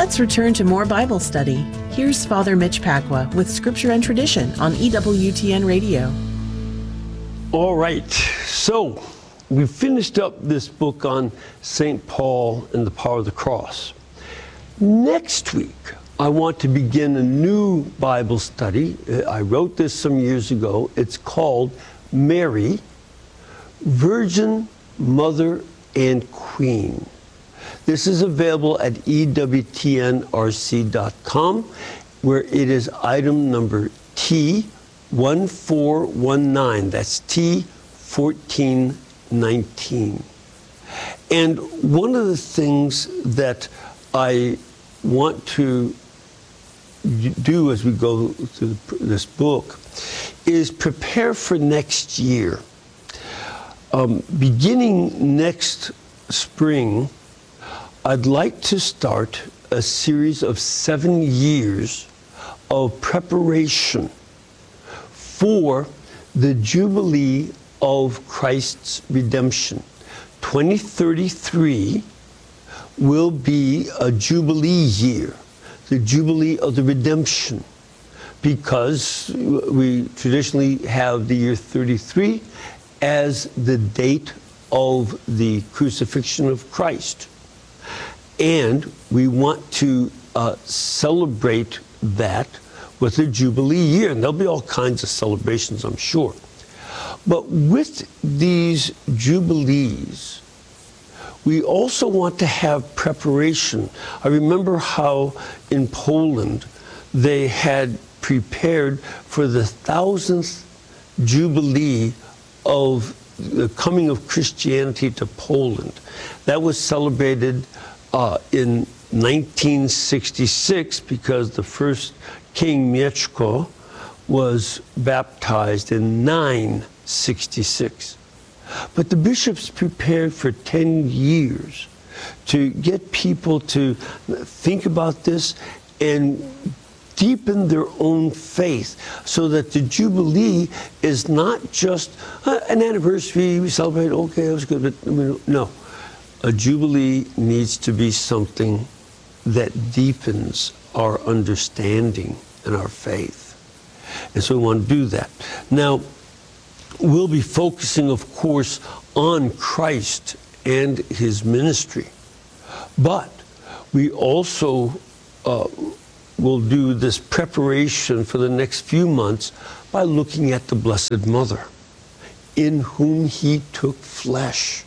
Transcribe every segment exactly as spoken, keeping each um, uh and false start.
Let's return to more Bible study. Here's Father Mitch Pacwa with Scripture and Tradition on E W T N Radio. All right, so we finished up this book on Saint Paul and the power of the cross. Next week, I want to begin a new Bible study. I wrote this some years ago. It's called Mary, Virgin, Mother, and Queen. This is available at E W T N R C dot com, where it is item number T one four one nine. That's T fourteen nineteen. And one of the things that I want to do as we go through this book is prepare for next year. Um, beginning next spring, I'd like to start a series of seven years of preparation for the Jubilee of Christ's redemption. twenty thirty-three will be a Jubilee year, the Jubilee of the redemption, because we traditionally have the year thirty-three as the date of the crucifixion of Christ. And we want to uh, celebrate that with a Jubilee year. And there'll be all kinds of celebrations, I'm sure. But with these Jubilees, we also want to have preparation. I remember how in Poland they had prepared for the thousandth Jubilee of the coming of Christianity to Poland. That was celebrated uh, in nineteen sixty-six because the first King Mieszko was baptized in nine sixty-six. But the bishops prepared for ten years to get people to think about this and deepen their own faith, so that the Jubilee is not just uh, an anniversary, we celebrate, okay, it was good, but I mean, no. A Jubilee needs to be something that deepens our understanding and our faith. And so we want to do that. Now, we'll be focusing, of course, on Christ and his ministry. But we also uh, will do this preparation for the next few months by looking at the Blessed Mother, in whom he took flesh.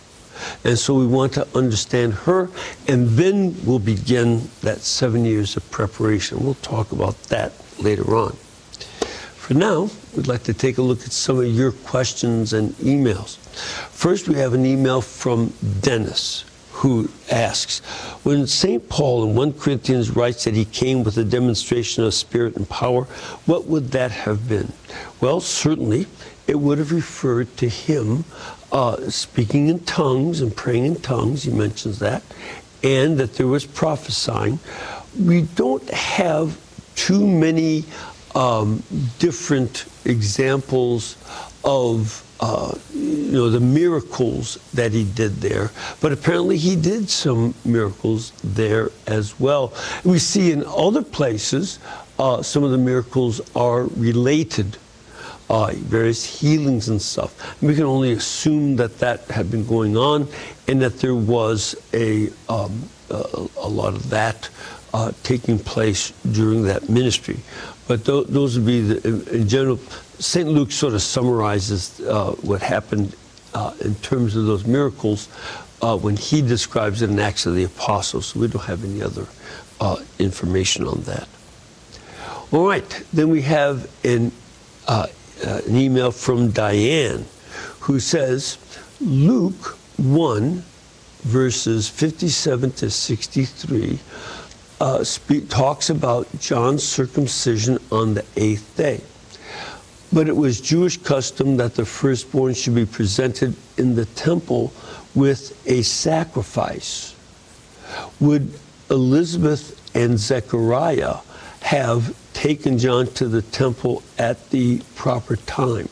And so we want to understand her, and then we'll begin that seven years of preparation. We'll talk about that later on. For now, we'd like to take a look at some of your questions and emails. First, we have an email from Dennis, who asks, when Saint Paul in First Corinthians writes that he came with a demonstration of spirit and power, what would that have been? Well, certainly, it would have referred to him uh, speaking in tongues and praying in tongues, he mentions that, and that there was prophesying. We don't have too many um, different examples of Uh, you know, the miracles that he did there, but apparently he did some miracles there as well. We see in other places uh, some of the miracles are related, uh, various healings and stuff. And we can only assume that that had been going on, and that there was a um, a, a lot of that uh, taking place during that ministry. But th those would be the, in, in general. Saint Luke sort of summarizes uh, what happened uh, in terms of those miracles uh, when he describes it in Acts of the Apostles. So we don't have any other uh, information on that. All right, then we have an, uh, uh, an email from Diane, who says, Luke one, verses fifty-seven to sixty-three, uh, speak, talks about John's circumcision on the eighth day. But it was Jewish custom that the firstborn should be presented in the temple with a sacrifice. Would Elizabeth and Zechariah have taken John to the temple at the proper time?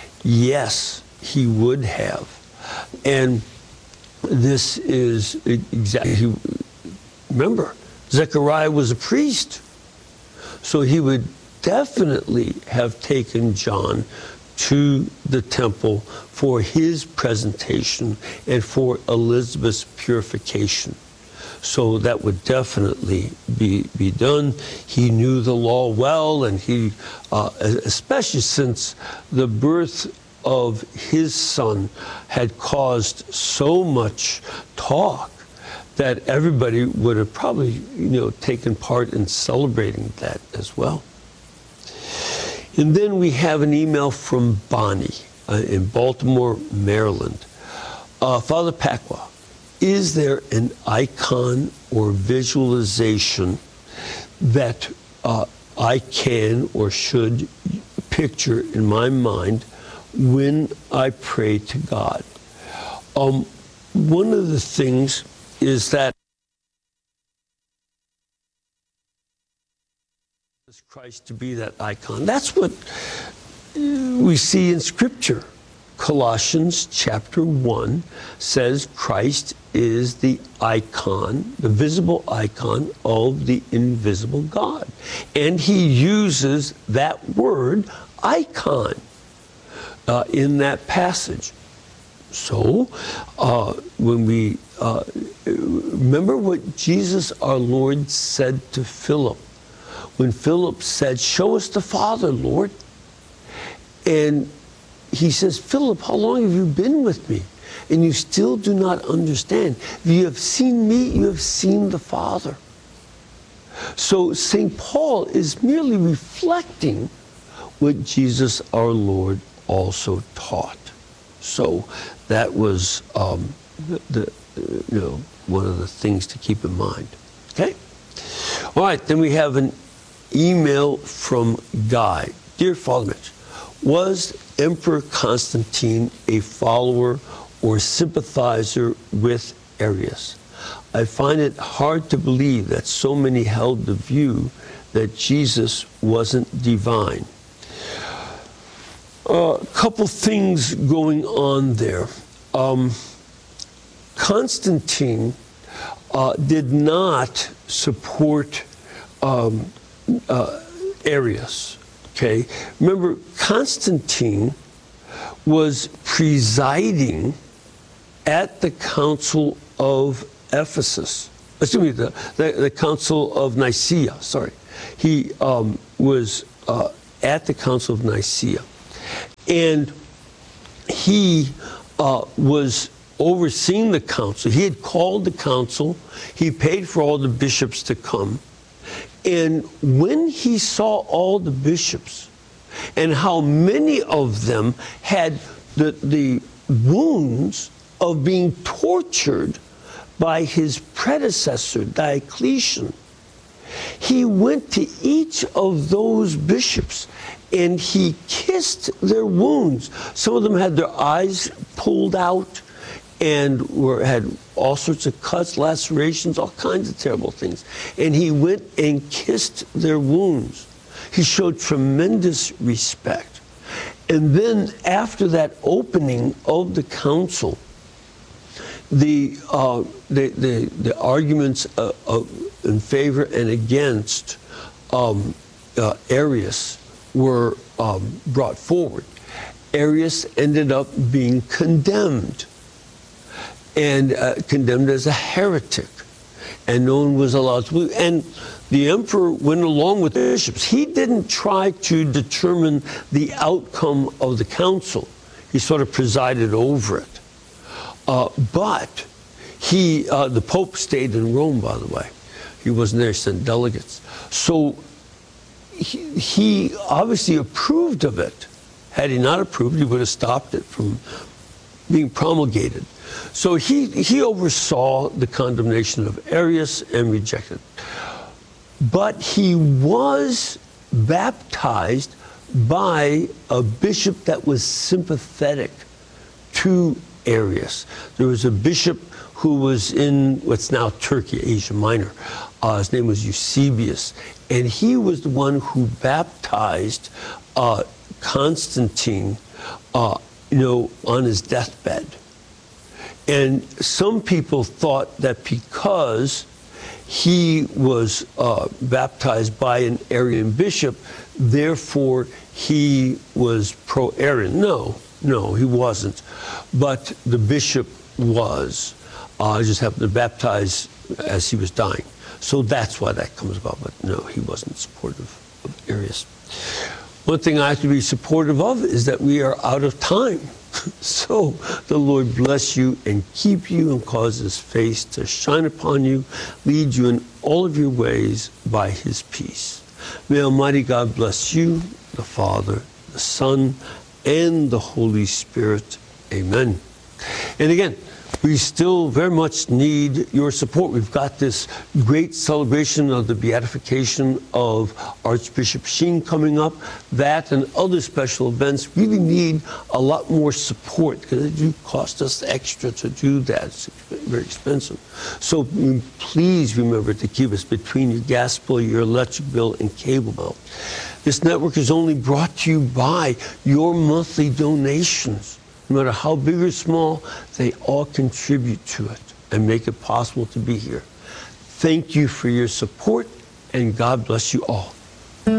Yes, he would have. And this is exactly, remember, Zechariah was a priest, so he would definitely have taken John to the temple for his presentation and for Elizabeth's purification. So that would definitely be, be done. He knew the law well, and he, uh, especially since the birth of his son had caused so much talk, that everybody would have probably, you know, taken part in celebrating that as well. And then we have an email from Bonnie uh, in Baltimore, Maryland. Uh, Father Pacwa, is there an icon or visualization that uh, I can or should picture in my mind when I pray to God? Um, one of the things is that Christ to be that icon. That's what we see in Scripture. Colossians chapter one says Christ is the icon, the visible icon of the invisible God. And he uses that word, icon, uh, in that passage. So, uh, when we uh, remember what Jesus our Lord said to Philip, when Philip said, "Show us the Father, Lord." And he says, "Philip, how long have you been with me? And you still do not understand. If you have seen me, you have seen the Father." So Saint Paul is merely reflecting what Jesus our Lord also taught. So that was um, the, the you know one of the things to keep in mind. Okay. All right. Then we have an email from Guy. Dear Father Mitch, was Emperor Constantine a follower or sympathizer with Arius? I find it hard to believe that so many held the view that Jesus wasn't divine. A uh, couple things going on there. Um, Constantine uh, did not support um, uh, Arius. Okay, remember Constantine was presiding at the Council of Ephesus. Excuse me, the, the, the Council of Nicaea. Sorry, he um, was uh, at the Council of Nicaea. And he uh, was overseeing the council. He had called the council. He paid for all the bishops to come. And when he saw all the bishops and how many of them had the, the wounds of being tortured by his predecessor, Diocletian, he went to each of those bishops and he kissed their wounds. Some of them had their eyes pulled out and were had all sorts of cuts, lacerations, all kinds of terrible things. And he went and kissed their wounds. He showed tremendous respect. And then after that opening of the council, the uh, the, the, the arguments uh, uh, in favor and against um, uh, Arius were um, brought forward. Arius ended up being condemned, and uh, condemned as a heretic, and no one was allowed to believe. And the emperor went along with the bishops. He didn't try to determine the outcome of the council. He sort of presided over it. Uh, but he, uh, the Pope stayed in Rome, by the way. He wasn't there, he sent delegates. So he, he obviously approved of it. Had he not approved, he would have stopped it from being promulgated. So he, he oversaw the condemnation of Arius and rejected it. But he was baptized by a bishop that was sympathetic to Arius. There was a bishop who was in what's now Turkey, Asia Minor. Uh, his name was Eusebius. And he was the one who baptized uh, Constantine, uh, you know, on his deathbed. And some people thought that because he was uh, baptized by an Arian bishop, therefore he was pro-Arian. No, no, he wasn't. But the bishop was. Uh, he just happened to baptize as he was dying. So that's why that comes about. But no, he wasn't supportive of Arius. One thing I have to be supportive of is that we are out of time. So the Lord bless you and keep you and cause his face to shine upon you, lead you in all of your ways by his peace. May Almighty God bless you, the Father, the Son, and the Holy Spirit. Amen. And again, we still very much need your support. We've got this great celebration of the beatification of Archbishop Sheen coming up. That and other special events really need a lot more support because it do cost us extra to do that. It's very expensive. So please remember to keep us between your gas bill, your electric bill, and cable bill. This network is only brought to you by your monthly donations. No matter how big or small, they all contribute to it and make it possible to be here. Thank you for your support, and God bless you all.